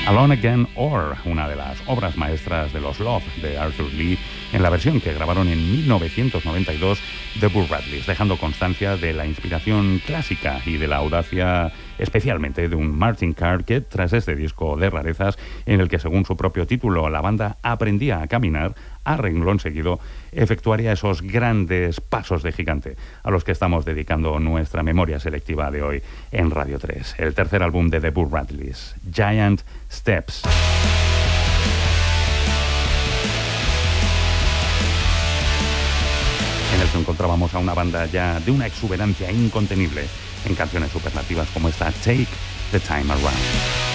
Alone Again Or, una de las obras maestras de los Love de Arthur Lee, en la versión que grabaron en 1992 The Burt Radleys, dejando constancia de la inspiración clásica y de la audacia especialmente de un Martin Carr que, tras este disco de rarezas, en el que según su propio título la banda aprendía a caminar, a renglón seguido efectuaría esos grandes pasos de gigante a los que estamos dedicando nuestra memoria selectiva de hoy en Radio 3. El tercer álbum de The Burt Radleys, Giant Steps. En el que encontrábamos a una banda ya de una exuberancia incontenible en canciones superlativas como esta Take the Time Around.